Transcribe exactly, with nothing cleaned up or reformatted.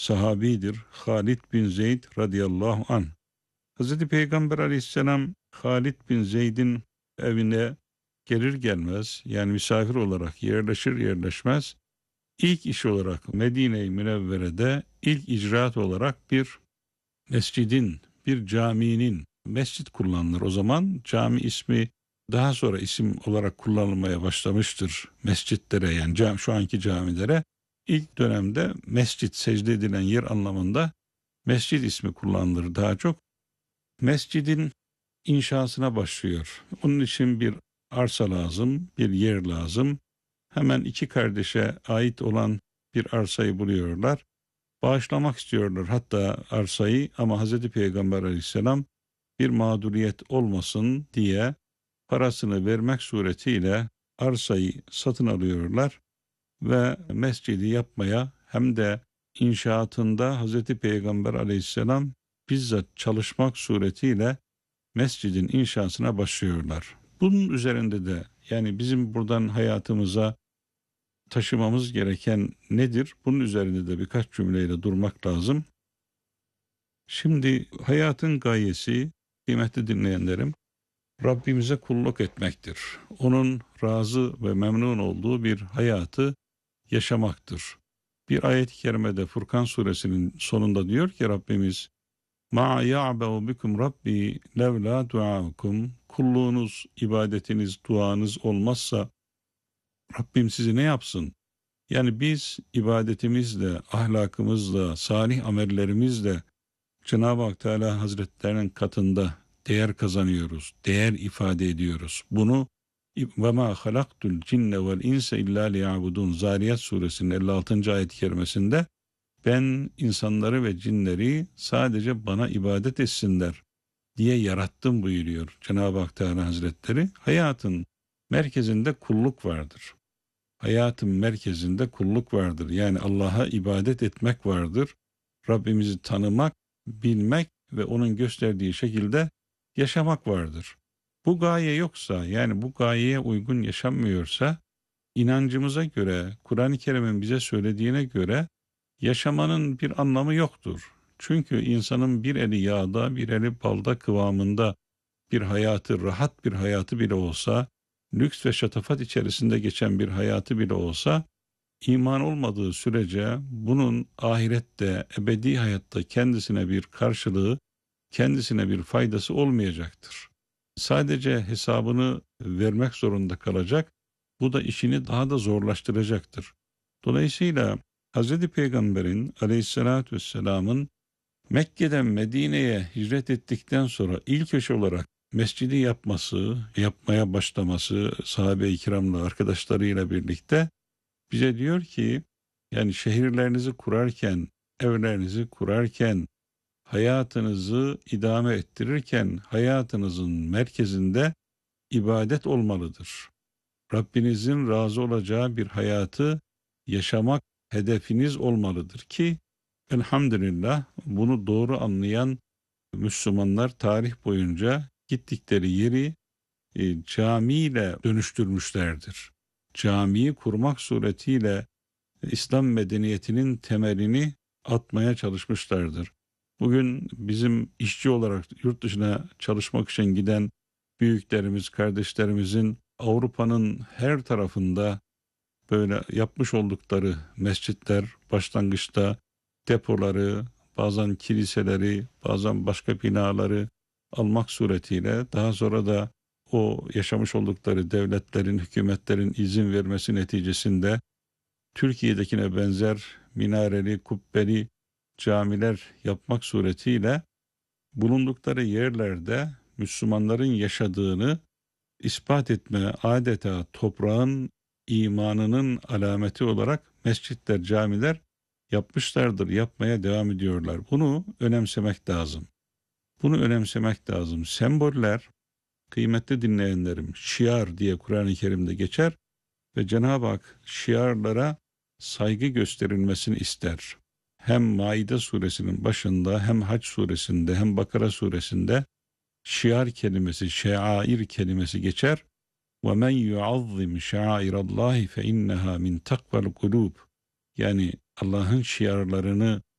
sahabidir. Halid bin Zeyd radıyallahu anh. Hazreti Peygamber aleyhisselam Halid bin Zeyd'in evine gelir gelmez, yani misafir olarak yerleşir yerleşmez, ilk iş olarak Medine-i Münevvere'de ilk icraat olarak bir mescidin, bir caminin, mescit kullanılır. O zaman cami ismi daha sonra isim olarak kullanılmaya başlamıştır mescitlere, yani cam, şu anki camilere. İlk dönemde mescit, secde edilen yer anlamında mescid ismi kullanılır daha çok. Mescidin inşasına başlıyor. Onun için bir arsa lazım, bir yer lazım. Hemen iki kardeşe ait olan bir arsayı buluyorlar. Bağışlamak istiyorlar hatta arsayı, ama Hazreti Peygamber aleyhisselam bir mağduriyet olmasın diye parasını vermek suretiyle arsayı satın alıyorlar ve mescidi yapmaya, hem de inşaatında Hazreti Peygamber aleyhisselam bizzat çalışmak suretiyle mescidin inşasına başlıyorlar. Bunun üzerinde de, yani bizim buradan hayatımıza taşımamız gereken nedir? Bunun üzerinde de birkaç cümleyle durmak lazım. Şimdi hayatın gayesi, kıymetli dinleyenlerim, Rabbimize kulluk etmektir. Onun razı ve memnun olduğu bir hayatı yaşamaktır. Bir ayet-i kerimede Furkan suresinin sonunda diyor ki Rabbimiz, "Ma ya'ba'u bikum Rabbi levla duaukum." Kulluğunuz, ibadetiniz, duanız olmazsa Rabbim sizi ne yapsın? Yani biz ibadetimizle, ahlakımızla, salih amellerimizle Cenab-ı Hak Teala Hazretlerinin katında değer kazanıyoruz, değer ifade ediyoruz. Bunu ve ma halaktul cinne vel insa illa liyabudun Zariyat suresinin elli altıncı ayet-i kerimesinde ben insanları ve cinleri sadece bana ibadet etsinler diye yarattım buyuruyor Cenab-ı Hak Teala Hazretleri. Hayatın merkezinde kulluk vardır. Hayatın merkezinde kulluk vardır. Yani Allah'a ibadet etmek vardır. Rabbimizi tanımak, bilmek ve onun gösterdiği şekilde yaşamak vardır. Bu gaye yoksa, yani bu gayeye uygun yaşanmıyorsa, inancımıza göre, Kur'an-ı Kerim'in bize söylediğine göre yaşamanın bir anlamı yoktur. Çünkü insanın bir eli yağda, bir eli balda kıvamında bir hayatı, rahat bir hayatı bile olsa, lüks ve şatafat içerisinde geçen bir hayatı bile olsa, iman olmadığı sürece bunun ahirette, ebedi hayatta kendisine bir karşılığı, kendisine bir faydası olmayacaktır. Sadece hesabını vermek zorunda kalacak, bu da işini daha da zorlaştıracaktır. Dolayısıyla Hz. Peygamber'in aleyhissalatü vesselamın Mekke'den Medine'ye hicret ettikten sonra ilk iş olarak mescidi yapması, yapmaya başlaması sahabe-i kiramla, arkadaşlarıyla birlikte bize diyor ki, yani şehirlerinizi kurarken, evlerinizi kurarken, hayatınızı idame ettirirken hayatınızın merkezinde ibadet olmalıdır. Rabbinizin razı olacağı bir hayatı yaşamak hedefiniz olmalıdır ki elhamdülillah bunu doğru anlayan Müslümanlar tarih boyunca gittikleri yeri e, camiyle dönüştürmüşlerdir. Camiyi kurmak suretiyle İslam medeniyetinin temelini atmaya çalışmışlardır. Bugün bizim işçi olarak yurt dışına çalışmak için giden büyüklerimiz, kardeşlerimizin Avrupa'nın her tarafında böyle yapmış oldukları mescitler, başlangıçta depoları, bazen kiliseleri, bazen başka binaları almak suretiyle, daha sonra da o yaşamış oldukları devletlerin, hükümetlerin izin vermesi neticesinde Türkiye'dekine benzer minareli, kubbeli camiler yapmak suretiyle bulundukları yerlerde Müslümanların yaşadığını ispat etme, adeta toprağın imanının alameti olarak mescitler, camiler yapmışlardır, yapmaya devam ediyorlar. Bunu önemsemek lazım. Bunu önemsemek lazım. Semboller, kıymetli dinleyenlerim, şiar diye Kur'an-ı Kerim'de geçer ve Cenab-ı Hak şiarlara saygı gösterilmesini ister. Hem Maide suresinin başında, hem Hac suresinde, hem Bakara suresinde şiar kelimesi, şeair kelimesi geçer. وَمَنْ يُعَظِّمْ شَعَائِرَ اللّٰهِ فَاِنَّهَا مِنْ تَقْوَ الْقُلُوبِ. Yani Allah'ın şiarlarını